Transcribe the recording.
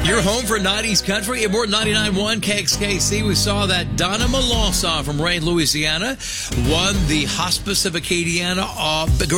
You're home for 90s country. Aboard 99.1 KXKC, we saw that Donna Malone song from Ray, Louisiana, won the Hospice of Acadiana